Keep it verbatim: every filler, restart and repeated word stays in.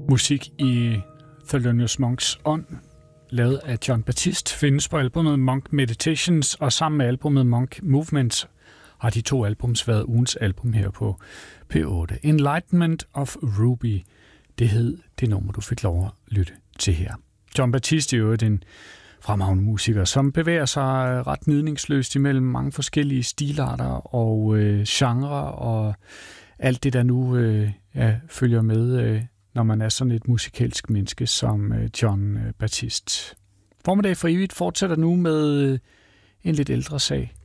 Musik i Thelonious Monks ånd, lavet af Jon Batiste, findes på albumet Monk Meditations, og sammen med albumet Monk Movements har de to albums været ugens album her på P otte. Enlightenment of Ruby, det hed det nummer, du fik lov at lytte til her. Jon Batiste er jo en fremragende musiker, som bevæger sig ret gnidningsløst imellem mange forskellige stilarter og øh, genrer og alt det, der nu øh, ja, følger med, øh, når man er sådan et musikalsk menneske som øh, Jon Batiste. Formiddag for evigt fortsætter nu med øh, en lidt ældre sag.